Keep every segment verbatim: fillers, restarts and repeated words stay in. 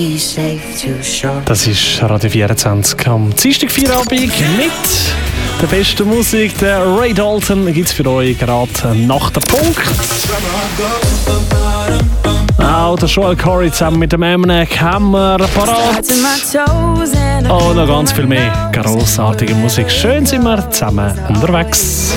Das ist Radio vierundzwanzig am Dienstag Feierabend mit der besten Musik. Der Ray Dalton gibt es für euch gerade nach der Punkt. Auch der Joel Corey zusammen mit dem Eminem haben wir parat. Oh, noch ganz viel mehr grossartige Musik. Schön sind wir zusammen unterwegs.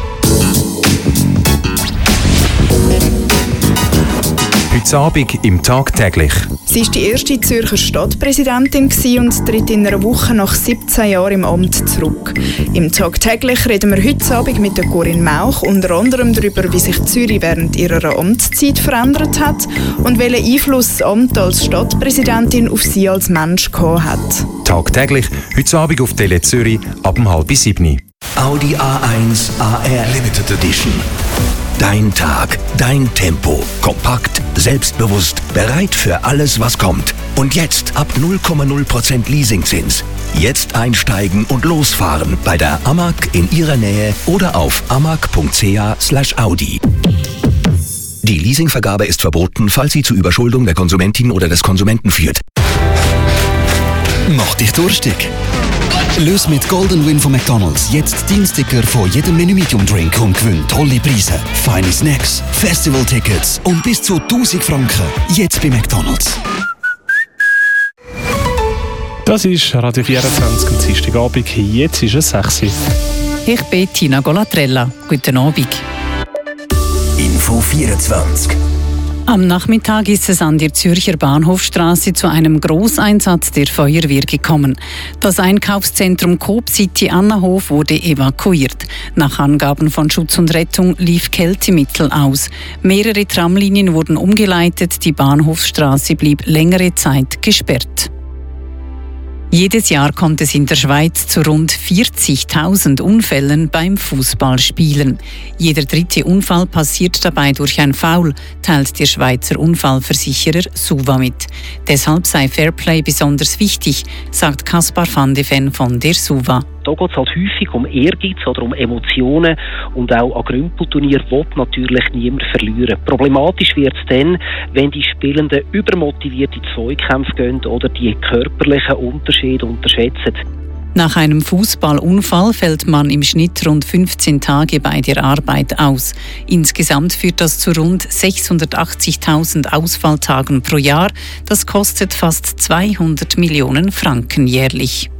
Heute Abend im Tagtäglich. Sie war die erste Zürcher Stadtpräsidentin und tritt in einer Woche nach siebzehn Jahren im Amt zurück. Im Tagtäglich reden wir heute Abend mit der Corinne Mauch unter anderem darüber, wie sich Zürich während ihrer Amtszeit verändert hat und welchen Einfluss das Amt als Stadtpräsidentin auf sie als Mensch gehabt hat. Tagtäglich, heute Abend auf Tele Zürich ab um halb sieben. Audi A eins A R Limited Edition. Dein Tag, dein Tempo. Kompakt, selbstbewusst, bereit für alles, was kommt. Und jetzt ab null Komma null Prozent Leasingzins. Jetzt einsteigen und losfahren bei der Amag in Ihrer Nähe oder auf amag punkt c h slash audi. Die Leasingvergabe ist verboten, falls sie zu Überschuldung der Konsumentin oder des Konsumenten führt. Mach dich durstig. Löse mit Golden Win von McDonald's jetzt Dienststicker von jedem Menü Medium Drink und gewinn tolle Preise, feine Snacks, Festival-Tickets und bis zu tausend Franken. Jetzt bei McDonald's. Das ist Radio vierundzwanzig am Dienstagabend. Jetzt ist es sechs Uhr. Ich bin Tina Golatrella. Guten Abend. Info vierundzwanzig. Am Nachmittag ist es an der Zürcher Bahnhofstrasse zu einem Grosseinsatz der Feuerwehr gekommen. Das Einkaufszentrum Coop City Annahof wurde evakuiert. Nach Angaben von Schutz und Rettung lief Kältemittel aus. Mehrere Tramlinien wurden umgeleitet, die Bahnhofstrasse blieb längere Zeit gesperrt. Jedes Jahr kommt es in der Schweiz zu rund vierzigtausend Unfällen beim Fußballspielen. Jeder dritte Unfall passiert dabei durch ein Foul, teilt der Schweizer Unfallversicherer SUVA mit. Deshalb sei Fairplay besonders wichtig, sagt Kaspar van de Ven von der SUVA. Da geht es halt häufig um Ehrgeiz oder um Emotionen und auch an Grümpelturnier will natürlich niemand verlieren. Problematisch wird es dann, wenn die Spielenden übermotiviert in Zweikämpfe gehen oder die körperlichen Unterschiede unterschätzen. Nach einem Fußballunfall fällt man im Schnitt rund fünfzehn Tage bei der Arbeit aus. Insgesamt führt das zu rund sechshundertachtzigtausend Ausfalltagen pro Jahr. Das kostet fast zweihundert Millionen Franken jährlich.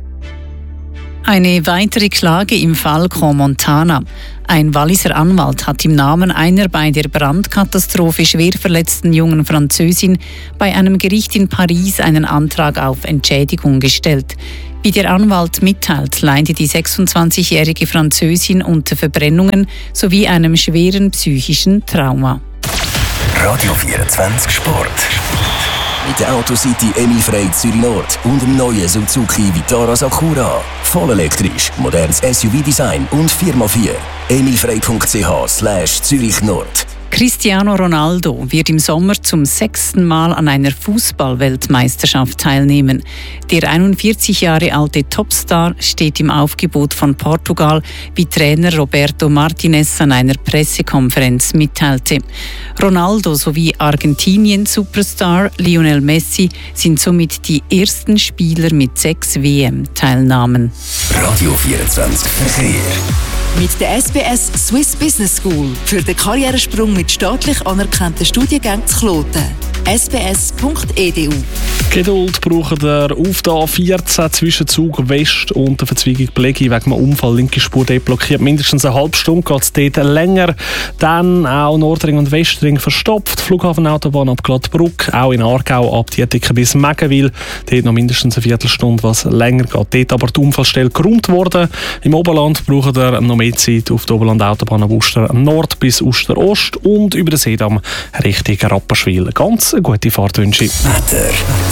Eine weitere Klage im Fall Crans-Montana. Ein Walliser Anwalt hat im Namen einer bei der Brandkatastrophe schwer verletzten jungen Französin bei einem Gericht in Paris einen Antrag auf Entschädigung gestellt. Wie der Anwalt mitteilt, leidet die sechsundzwanzigjährige Französin unter Verbrennungen sowie einem schweren psychischen Trauma. Radio vierundzwanzig Sport. Mit der Autocity Emil Frey Zürich Nord und dem neuen Suzuki Vitara Sakura. Voll elektrisch, modernes S U V-Design und vier mal vier. emilfrey punkt c h slash Zürich Nord. Cristiano Ronaldo wird im Sommer zum sechsten Mal an einer Fußball-Weltmeisterschaft teilnehmen. Der einundvierzig Jahre alte Topstar steht im Aufgebot von Portugal, wie Trainer Roberto Martinez an einer Pressekonferenz mitteilte. Ronaldo sowie Argentinien-Superstar Lionel Messi sind somit die ersten Spieler mit sechs W M-Teilnahmen. Radio vierundzwanzig Verkehr. Mit der S B S Swiss Business School für den Karrieresprung mit staatlich anerkannten Studiengängen zu Kloten. s b s punkt e d u. Geduld braucht er auf der A vierzehn zwischen Zug West und der Verzweigung Blegi wegen einem Unfall. Linke Spur dort blockiert. Mindestens eine halbe Stunde geht es dort länger. Dann auch Nordring und Westring verstopft. Flughafenautobahn ab Glattbruck. Auch in Aargau ab Dietiken bis Meggenwil. Dort noch mindestens eine Viertelstunde, was länger geht. Dort aber die Unfallstelle geräumt worden. Im Oberland braucht er noch mehr Zeit auf der Oberlandautobahn ab Uster Nord bis Uster Ost und über den Seedamm Richtung Rapperswil. Ganz eine gute Fahrtwünsche. Wetter.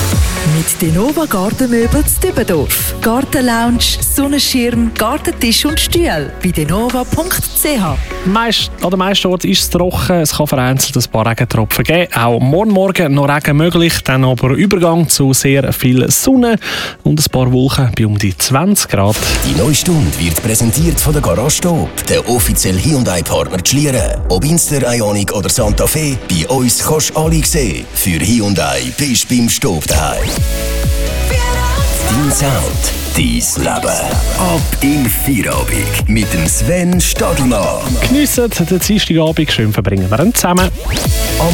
Mit Denova Gartenmöbel zu Dübendorf. Gartenlounge, Sonnenschirm, Gartentisch und Stühle. Bei denova punkt c h. Meist, an den meisten Orten ist es trocken, es kann vereinzelt ein paar Regentropfen geben. Auch morgen Morgen noch Regen möglich, dann aber Übergang zu sehr viel Sonne und ein paar Wolken bei um die zwanzig Grad. Die neue Stunde wird präsentiert von der Garage Stop, der offizielle Hyundai-Partner zu Schlieren. Ob Inster, Ioniq oder Santa Fe, bei uns kannst du alle sehen. Für Hyundai bist du beim Stop daheim. Dein Sound, dein Leben. Ab in Feierabend mit dem Sven Stadelmann. Geniessen den Dienstagabend, schön verbringen wir ihn zusammen. Am